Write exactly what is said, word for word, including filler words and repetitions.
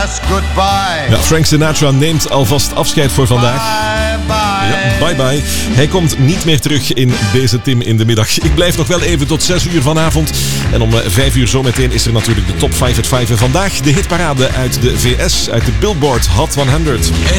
just goodbye. Ja, Frank Sinatra neemt alvast afscheid voor vandaag. Bye, bye. Ja, bye bye. Hij komt niet meer terug in deze Tim in de middag. Ik blijf nog wel even tot zes uur vanavond. En om vijf uur zometeen is er natuurlijk de top vijf at vijf. Vandaag de hitparade uit de V S, uit de Billboard Hot honderd.